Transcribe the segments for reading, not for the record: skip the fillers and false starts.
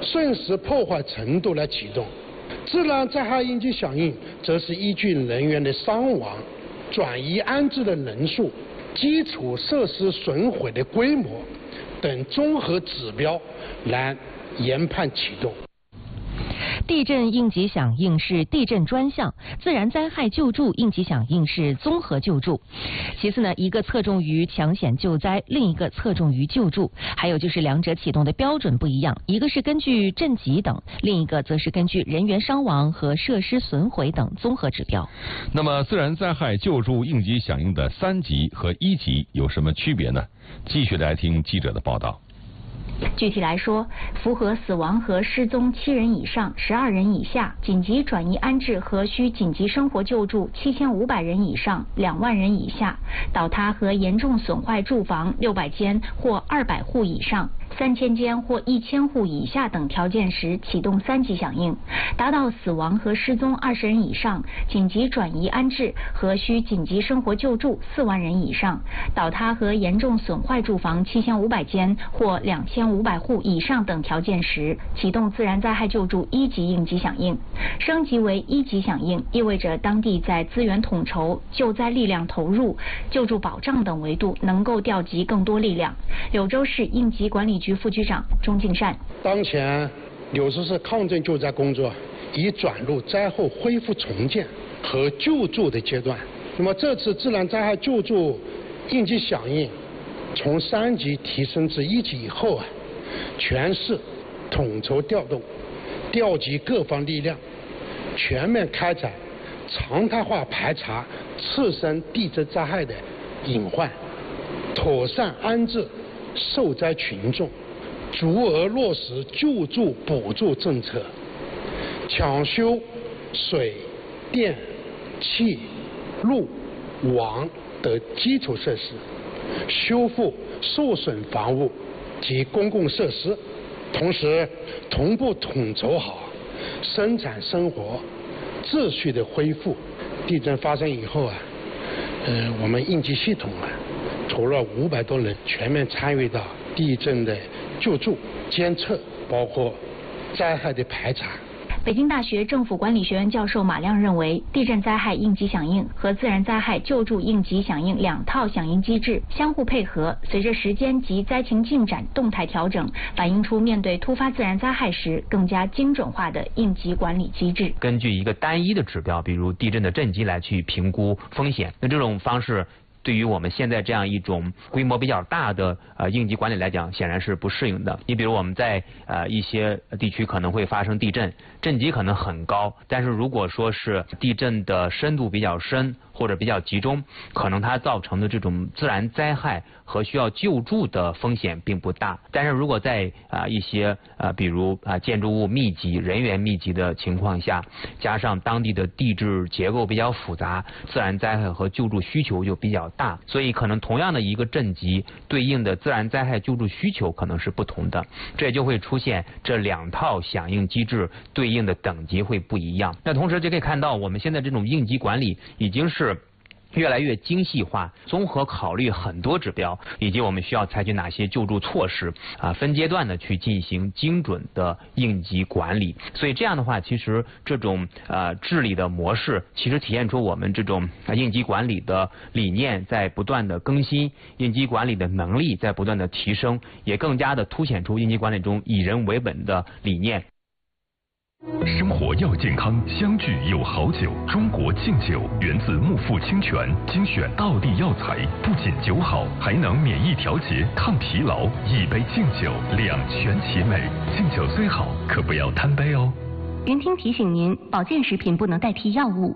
瞬时破坏程度来启动。自然灾害应急响应则是依据人员的伤亡、转移安置的人数、基础设施损毁的规模等综合指标来研判启动。 地震应急响应是地震专项，自然灾害救助应急响应是综合救助。其次呢，一个侧重于抢险救灾，另一个侧重于救助。还有就是两者启动的标准不一样，一个是根据震级等，另一个则是根据人员伤亡和设施损毁等综合指标。 那么自然灾害救助应急响应的3级和1级有什么区别呢？继续来听记者的报道。 具体来说，符合死亡和失踪7人以上、12人以下，紧急转移安置和需紧急生活救助7500人以上、2万人以下，倒塌和严重损坏住房600间或200户以上、3000间或1000户以下等条件时启动3级响应，达到死亡和失踪20人以上、紧急转移安置和需紧急生活救助4万人以上、倒塌和严重损坏住房7500间或2500户以上等条件时启动自然灾害救助1级应急响应。升级为1级响应意味着当地在资源统筹、救灾力量投入、救助保障等维度能够调集更多力量。柳州市应急管理局副局长钟敬善： 当前柳州市抗震救灾工作已转入灾后恢复重建和救助的阶段。那么这次自然灾害救助应急响应从3级提升至1级以后全市统筹调动，调集各方力量，全面开展常态化排查次生地震灾害的隐患，妥善安置受灾群众，足额落实救助补助政策，抢修水电气路网等基础设施，修复受损房屋及公共设施，同时同步统筹好生产生活秩序的恢复。地震发生以后我们应急系统除了500多人全面参与到地震的救助、监测，包括灾害的排查。 北京大学政府管理学院教授马亮认为，地震灾害应急响应和自然灾害救助应急响应2套响应机制相互配合，随着时间及灾情进展动态调整，反映出面对突发自然灾害时更加精准化的应急管理机制。 根据一个单一的指标，比如地震的震级来去评估风险，那这种方式对于我们现在这样一种规模比较大的应急管理来讲，显然是不适应的。你比如我们在一些地区可能会发生地震，震级可能很高，但是如果说是地震的深度比较深或者比较集中，可能它造成的这种自然灾害和需要救助的风险并不大。但是如果在一些比如建筑物密集、人员密集的情况下，加上当地的地质结构比较复杂，自然灾害和救助需求就比较大，所以可能同样的一个震级对应的自然灾害救助需求可能是不同的，这也就会出现这2套响应机制对应的等级会不一样。那同时就可以看到，我们现在这种应急管理已经是越来越精细化，综合考虑很多指标，以及我们需要采取哪些救助措施分阶段的去进行精准的应急管理。所以这样的话，其实这种治理的模式，其实体现出我们这种应急管理的理念在不断的更新，应急管理的能力在不断的提升，也更加的凸显出应急管理中以人为本的理念。 生活要健康，相聚有好酒。中国敬酒源自木富清泉，精选道地药材，不仅酒好，还能免疫调节、抗疲劳。一杯敬酒，两全其美。敬酒虽好，可不要贪杯哦。 云听提醒您，保健食品不能代替药物。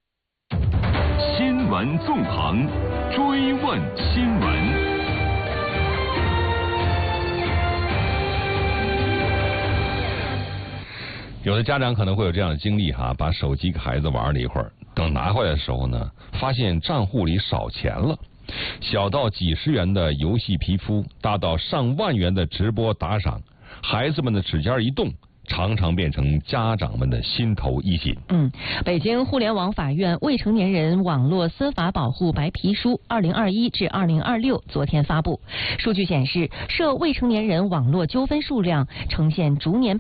新闻纵横，追问新闻。 有的家长可能会有这样的经历把手机给孩子玩了一会儿，等拿回来的时候呢，发现账户里少钱了。小到几十元的游戏皮肤，大到上万元的直播打赏，孩子们的指尖一动，常常变成家长们的心头一紧。 北京互联网法院未成年人网络司法保护白皮书2021至2026昨天发布，数据显示，涉未成年人网络纠纷数量呈现逐年